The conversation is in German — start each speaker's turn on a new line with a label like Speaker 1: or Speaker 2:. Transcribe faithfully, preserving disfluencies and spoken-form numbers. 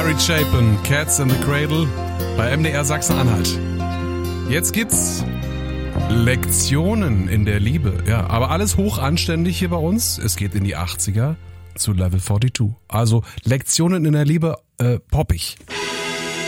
Speaker 1: Mary Chapin, Cats in the Cradle bei M D R Sachsen-Anhalt. Jetzt gibt's Lektionen in der Liebe. Ja, aber alles hoch anständig hier bei uns. Es geht in die achtziger zu Level zweiundvierzig. Also Lektionen in der Liebe, äh, poppig.